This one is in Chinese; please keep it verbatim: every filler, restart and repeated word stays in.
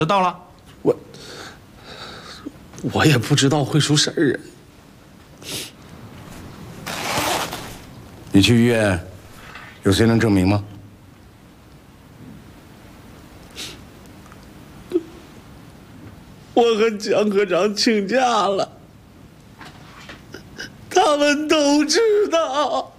就到了。 我我也不知道会出事儿啊。 你去医院，有谁能证明吗？ 我和江科长请假了，他们都知道。